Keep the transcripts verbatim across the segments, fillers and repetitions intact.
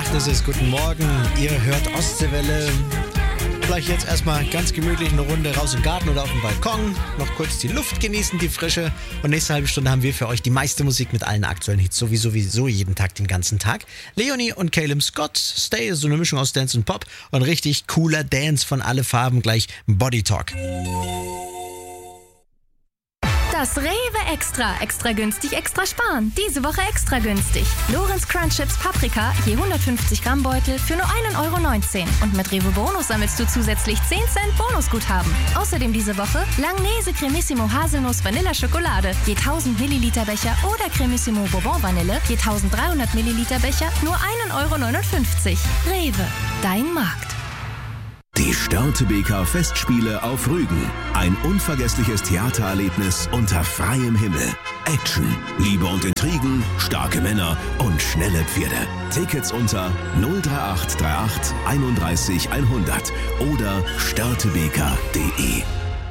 Das ist Guten Morgen. Ihr hört Ostseewelle. Vielleicht jetzt erstmal ganz gemütlich eine Runde raus im Garten oder auf dem Balkon. Noch kurz die Luft genießen, die Frische. Und nächste halbe Stunde haben wir für euch die meiste Musik mit allen aktuellen Hits. Sowieso, sowieso jeden Tag, den ganzen Tag. Leonie und Caleb Scott. Stay ist so eine Mischung aus Dance und Pop. Und richtig cooler Dance von alle Farben. Gleich Body Talk. Das Rewe Extra. Extra günstig, extra sparen. Diese Woche extra günstig. Lorenz Crunch Chips Paprika, je hundertfünfzig Gramm Beutel für nur ein Euro neunzehn. Und mit Rewe Bonus sammelst du zusätzlich zehn Cent Bonusguthaben. Außerdem diese Woche Langnese Cremissimo Haselnuss Vanilla Schokolade, je tausend Milliliter Becher oder Cremissimo Bourbon Vanille, je dreizehnhundert Milliliter Becher, nur ein Euro neunundfünfzig. Rewe, dein Markt. Die Störtebeker Festspiele auf Rügen. Ein unvergessliches Theatererlebnis unter freiem Himmel. Action, Liebe und Intrigen, starke Männer und schnelle Pferde. Tickets unter null drei acht drei acht einunddreißig hundert oder störtebeker punkt de.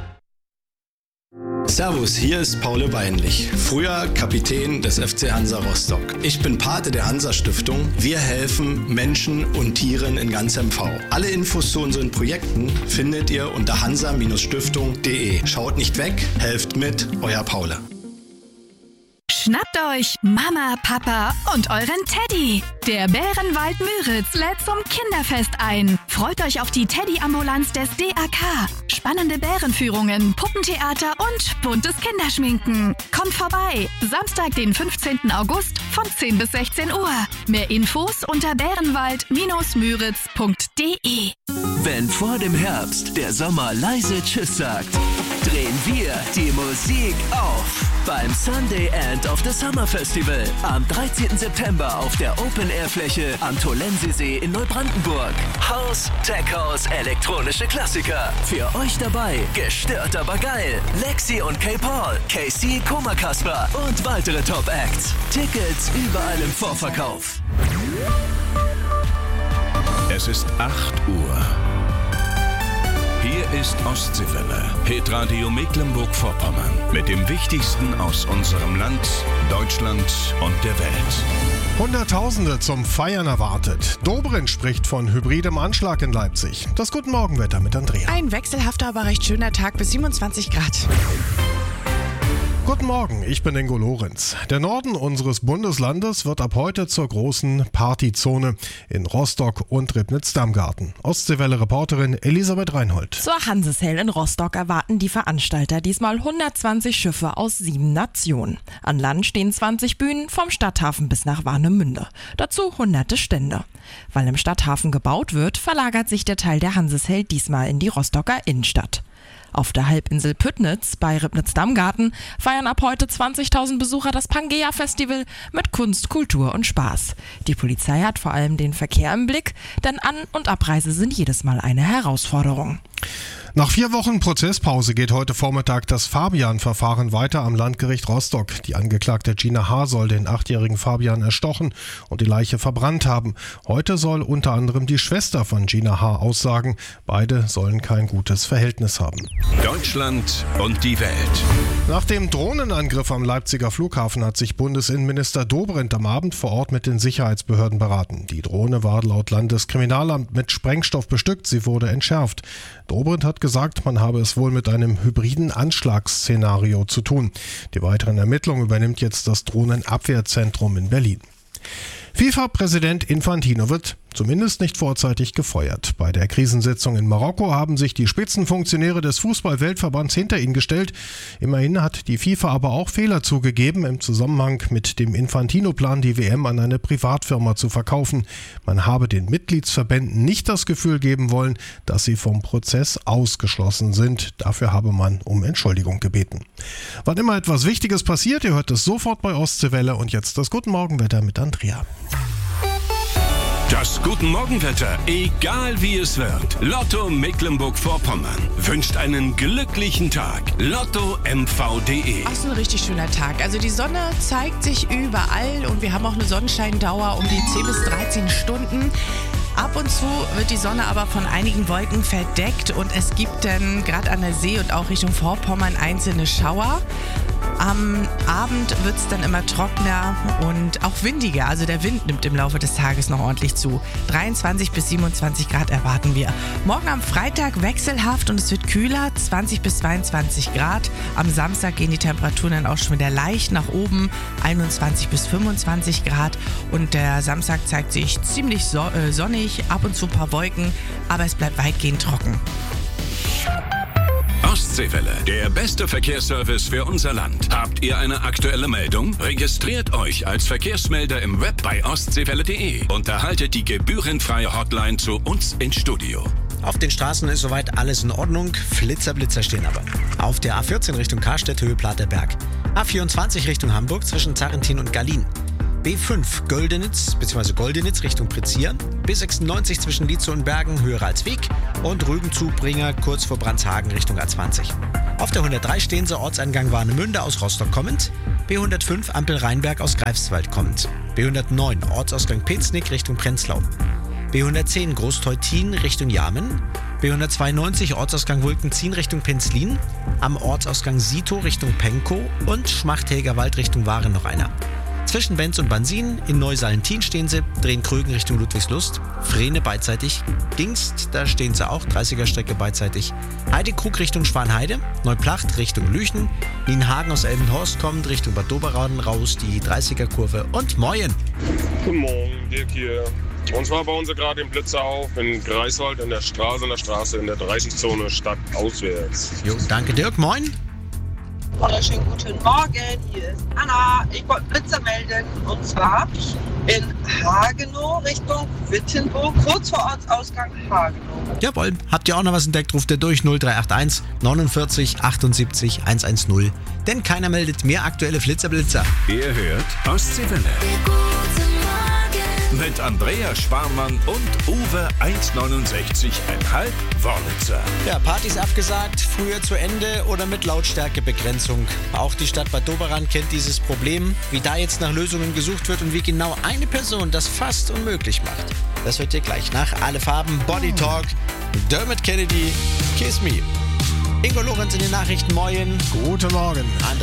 Servus, hier ist Paul Weinlich, früher Kapitän des F C Hansa Rostock. Ich bin Pate der Hansa-Stiftung. Wir helfen Menschen und Tieren in ganz M V. Alle Infos zu unseren Projekten findet ihr unter hansa Stiftung punkt de. Schaut nicht weg, helft mit, euer Paul. Schnappt euch Mama, Papa und euren Teddy. Der Bärenwald Müritz lädt zum Kinderfest ein. Freut euch auf die Teddy-Ambulanz des D A K. Spannende Bärenführungen, Puppentheater und buntes Kinderschminken. Kommt vorbei. Samstag, den fünfzehnten August von zehn bis sechzehn Uhr. Mehr Infos unter bärenwald Müritz punkt de. Wenn vor dem Herbst der Sommer leise Tschüss sagt, drehen wir die Musik auf. Beim Sunday End of the Summer Festival am dreizehnten September auf der Open-Air-Fläche am Tolensisee in Neubrandenburg. House, Tech House, elektronische Klassiker. Für euch dabei gestört aber geil. Lexi und K-Paul, K C, Koma Kasper und weitere Top-Acts. Tickets überall im Vorverkauf. Es ist acht Uhr. Hier ist Ostseewelle, Hitradio Mecklenburg-Vorpommern. Mit dem Wichtigsten aus unserem Land, Deutschland und der Welt. Hunderttausende zum Feiern erwartet. Dobrindt spricht von hybridem Anschlag in Leipzig. Das Guten Morgenwetter mit Andrea. Ein wechselhafter, aber recht schöner Tag bis siebenundzwanzig Grad. Guten Morgen, ich bin Ingo Lorenz. Der Norden unseres Bundeslandes wird ab heute zur großen Partyzone in Rostock und Ribnitz-Damgarten. Ostseewelle-Reporterin Elisabeth Reinhold. Zur Hanseshell in Rostock erwarten die Veranstalter diesmal hundertzwanzig Schiffe aus sieben Nationen. An Land stehen zwanzig Bühnen vom Stadthafen bis nach Warnemünde. Dazu hunderte Stände. Weil im Stadthafen gebaut wird, verlagert sich der Teil der Hanseshell diesmal in die Rostocker Innenstadt. Auf der Halbinsel Püttnitz bei Ribnitz-Damgarten feiern ab heute zwanzigtausend Besucher das Pangea-Festival mit Kunst, Kultur und Spaß. Die Polizei hat vor allem den Verkehr im Blick, denn An- und Abreise sind jedes Mal eine Herausforderung. Nach vier Wochen Prozesspause geht heute Vormittag das Fabian-Verfahren weiter am Landgericht Rostock. Die Angeklagte Gina H. soll den achtjährigen Fabian erstochen und die Leiche verbrannt haben. Heute soll unter anderem die Schwester von Gina H. aussagen. Beide sollen kein gutes Verhältnis haben. Deutschland und die Welt. Nach dem Drohnenangriff am Leipziger Flughafen hat sich Bundesinnenminister Dobrindt am Abend vor Ort mit den Sicherheitsbehörden beraten. Die Drohne war laut Landeskriminalamt mit Sprengstoff bestückt. Sie wurde entschärft. Dobrindt hat gesagt, man habe es wohl mit einem hybriden Anschlagsszenario zu tun. Die weiteren Ermittlungen übernimmt jetzt das Drohnenabwehrzentrum in Berlin. FIFA-Präsident Infantino wird zumindest nicht vorzeitig gefeuert. Bei der Krisensitzung in Marokko haben sich die Spitzenfunktionäre des Fußball-Weltverbands hinter ihn gestellt. Immerhin hat die FIFA aber auch Fehler zugegeben, im Zusammenhang mit dem Infantino-Plan, die W M an eine Privatfirma zu verkaufen. Man habe den Mitgliedsverbänden nicht das Gefühl geben wollen, dass sie vom Prozess ausgeschlossen sind. Dafür habe man um Entschuldigung gebeten. Wann immer etwas Wichtiges passiert, ihr hört es sofort bei Ostseewelle. Und jetzt das Guten Morgenwetter mit Andrea. Das Guten Morgenwetter, egal wie es wird. Lotto Mecklenburg-Vorpommern wünscht einen glücklichen Tag. Lotto M V punkt de. Ach, so ein richtig schöner Tag. Also die Sonne zeigt sich überall und wir haben auch eine Sonnenscheindauer um die zehn bis dreizehn Stunden. Ab und zu wird die Sonne aber von einigen Wolken verdeckt und es gibt dann gerade an der See und auch Richtung Vorpommern einzelne Schauer. Am Abend wird es dann immer trockener und auch windiger. Also der Wind nimmt im Laufe des Tages noch ordentlich zu. dreiundzwanzig bis siebenundzwanzig Grad erwarten wir. Morgen am Freitag wechselhaft und es wird kühler, zwanzig bis zweiundzwanzig Grad. Am Samstag gehen die Temperaturen dann auch schon wieder leicht nach oben, einundzwanzig bis fünfundzwanzig Grad. Und der Samstag zeigt sich ziemlich so, äh, sonnig, ab und zu ein paar Wolken, aber es bleibt weitgehend trocken. Ostseewelle, der beste Verkehrsservice für unser Land. Habt ihr eine aktuelle Meldung? Registriert euch als Verkehrsmelder im Web bei ostseewelle punkt de und erhaltet die gebührenfreie Hotline zu uns ins Studio. Auf den Straßen ist soweit alles in Ordnung. Flitzer, Blitzer stehen aber. Auf der A vierzehn Richtung Karstedt, Höhe Platerberg. A vierundzwanzig Richtung Hamburg zwischen Zarrentin und Gallien. B fünf Goldenitz bzw. Goldenitz Richtung Prezieren. B sechsundneunzig zwischen Lietzow und Bergen, höher als Weg. Und Rügenzubringer kurz vor Brandshagen Richtung A zwanzig. Auf der hundertdrei stehen sie, Ortseingang Warnemünde aus Rostock kommend. B hundertfünf Ampel Rheinberg aus Greifswald kommend. B hundertneun Ortsausgang Peznick Richtung Prenzlau. B hundertzehn Großteutin Richtung Jamen. B hundertzweiundneunzig Ortsausgang Wulkenzien Richtung Penzlin. Am Ortsausgang Sito Richtung Penkow und Schmachthägerwald Richtung Waren noch einer. Zwischen Benz und Bansin, in Neusallentin stehen sie, drehen Krögen Richtung Ludwigslust, Vrene beidseitig, Gingst, da stehen sie auch, dreißiger Strecke beidseitig, Heidekrug Richtung Schwanheide, Neuplacht Richtung Lüchen, Nienhagen aus Elbenhorst kommt Richtung Bad Doberan raus, die dreißiger Kurve und Moin. Guten Morgen, Dirk hier. Und zwar bauen sie gerade den Blitzer auf in Greifswald in der Straße, in der Straße, in der dreißig-Zone Stadt auswärts. Jo, danke Dirk, Moin. Wunderschönen guten Morgen, hier ist Anna. Ich wollte Blitzer melden und zwar in Hagenow Richtung Wittenburg, kurz vor Ortsausgang Hagenow. Jawohl, habt ihr auch noch was entdeckt, ruft ihr durch null drei acht eins neunundvierzig achtundsiebzig hundertzehn. Denn keiner meldet mehr aktuelle Flitzerblitzer. Ihr hört Ostseewelle. Mit Andrea Sparmann und Uwe eins neunundsechzig Komma fünf Wörlitzer. Ja, Partys abgesagt, früher zu Ende oder mit Lautstärkebegrenzung. Auch die Stadt Bad Doberan kennt dieses Problem. Wie da jetzt nach Lösungen gesucht wird und wie genau eine Person das fast unmöglich macht, das hört ihr gleich nach. Alle Farben, Body Talk, Dermot Kennedy, Kiss Me. Ingo Lorenz in den Nachrichten, Moin. Guten Morgen.